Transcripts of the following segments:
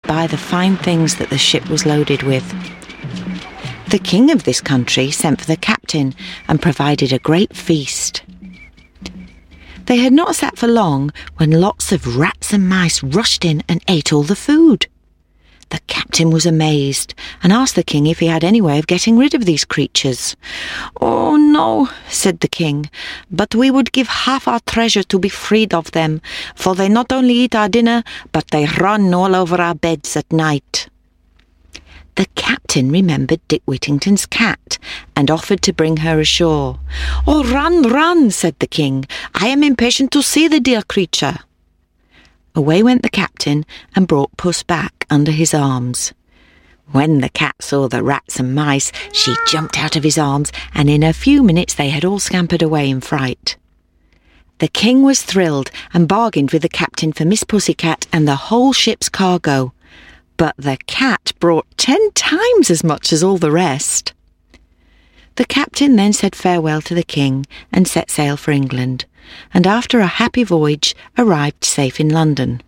buy the fine things that the ship was loaded with. The king of this country sent for the captain and provided a great feast. They had not sat for long when lots of rats and mice rushed in and ate all the food. The captain was amazed and asked the king if he had any way of getting rid of these creatures. "Oh, no," said the king, "but we would give half our treasure to be freed of them, for they not only eat our dinner, but they run all over our beds at night." The captain remembered Dick Whittington's cat and offered to bring her ashore. "Oh, run, run," said the king. "I am impatient to see the dear creature." Away went the captain and brought Puss back under his arms. When the cat saw the rats and mice, she jumped out of his arms, and in a few minutes they had all scampered away in fright. The king was thrilled and bargained with the captain for Miss Pussycat and the whole ship's cargo. But the cat brought 10 times as much as all the rest. The captain then said farewell to the king and set sail for England, and after a happy voyage arrived safe in London.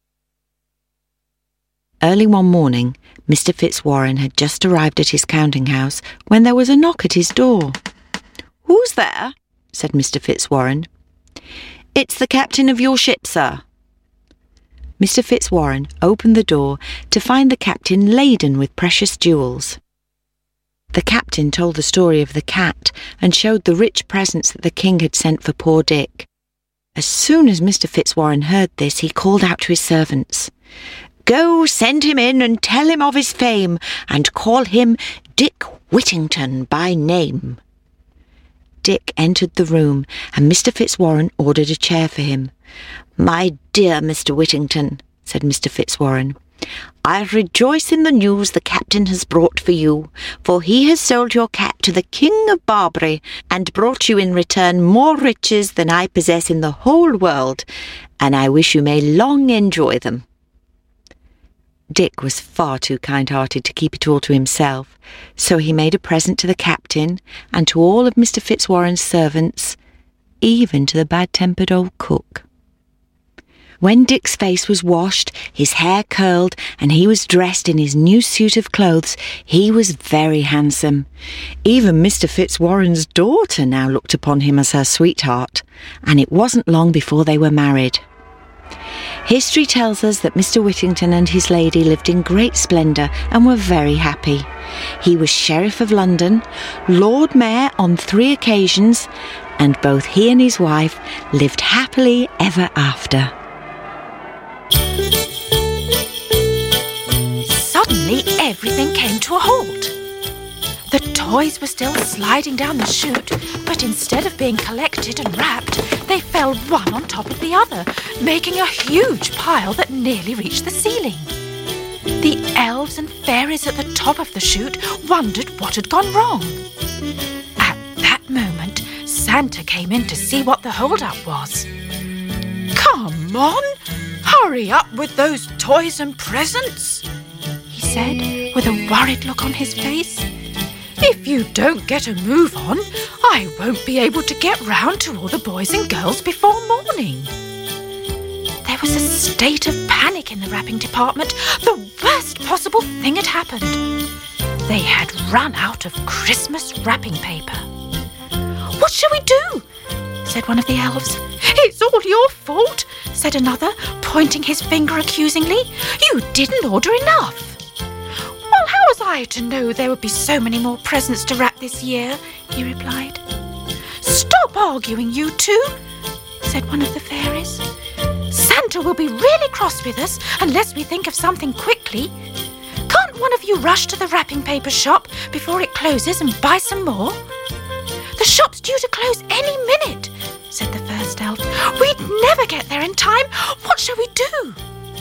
Early one morning, Mr. Fitzwarren had just arrived at his counting house when there was a knock at his door. "Who's there?" said Mr. Fitzwarren. "It's the captain of your ship, sir." Mr. Fitzwarren opened the door to find the captain laden with precious jewels. The captain told the story of the cat and showed the rich presents that the king had sent for poor Dick. As soon as Mr. Fitzwarren heard this, he called out to his servants, "Go, send him in and tell him of his fame, and call him Dick Whittington by name." Dick entered the room, and Mr. Fitzwarren ordered a chair for him. "My dear Mr. Whittington," said Mr. Fitzwarren, "I rejoice in the news the captain has brought for you, for he has sold your cat to the King of Barbary and brought you in return more riches than I possess in the whole world, and I wish you may long enjoy them." Dick was far too kind-hearted to keep it all to himself, so he made a present to the captain and to all of Mr. Fitzwarren's servants, even to the bad-tempered old cook. When Dick's face was washed, his hair curled, and he was dressed in his new suit of clothes, he was very handsome. Even Mr. Fitzwarren's daughter now looked upon him as her sweetheart, and it wasn't long before they were married. History tells us that Mr. Whittington and his lady lived in great splendour and were very happy. He was Sheriff of London, Lord Mayor on 3 occasions, and both he and his wife lived happily ever after. Suddenly everything came to a halt. The toys were still sliding down the chute, but instead of being collected and wrapped, they fell one on top of the other, making a huge pile that nearly reached the ceiling. The elves and fairies at the top of the chute wondered what had gone wrong. At that moment, Santa came in to see what the hold-up was. "Come on, hurry up with those toys and presents," he said, with a worried look on his face. "If you don't get a move on, I won't be able to get round to all the boys and girls before morning." There was a state of panic in the wrapping department. The worst possible thing had happened. They had run out of Christmas wrapping paper. "What shall we do?" said one of the elves. "It's all your fault," said another, pointing his finger accusingly. "You didn't order enough." "Well, how was I to know there would be so many more presents to wrap this year?" he replied. "Stop arguing, you two," said one of the fairies. "Santa will be really cross with us unless we think of something quickly. Can't one of you rush to the wrapping paper shop before it closes and buy some more?" "The shop's due to close any minute," said the first elf. "We'd never get there in time. What shall we do?"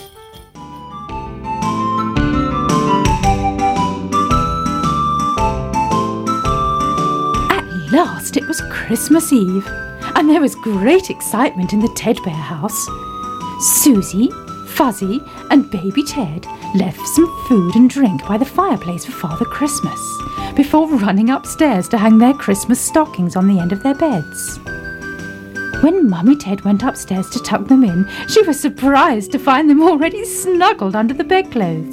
At last it was Christmas Eve, and there was great excitement in the Tedbear house. Susie, Fuzzy, and Baby Ted left some food and drink by the fireplace for Father Christmas, before running upstairs to hang their Christmas stockings on the end of their beds. When Mummy Ted went upstairs to tuck them in, she was surprised to find them already snuggled under the bedclothes.